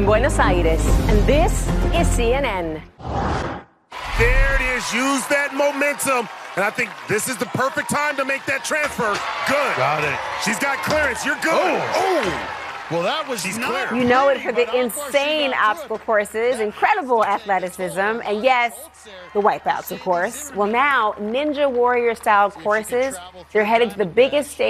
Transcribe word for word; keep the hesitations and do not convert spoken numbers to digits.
Buenos Aires, and this is C N N. There it is. Use that momentum. And I think this is the perfect time to make that transfer. Good. Got it. She's got clearance. You're good. Oh. Oh. Well, that was She's not clear. You know it for the insane obstacle courses, incredible athleticism, and yes, the wipeouts, of course. Well, now, Ninja Warrior-style courses, they're headed to the biggest stage